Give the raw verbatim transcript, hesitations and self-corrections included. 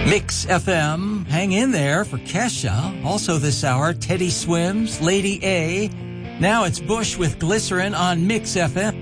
Mix F M, hang in there for Kesha. Also this hour, Teddy Swims, Lady A. Now it's Bush with Glycerin on Mix F M.